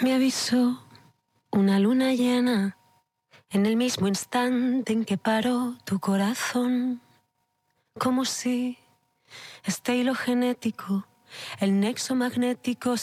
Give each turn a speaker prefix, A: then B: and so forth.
A: Me avisó una luna llena en el mismo instante en que paró tu corazón. Como si este hilo genético, el nexo magnético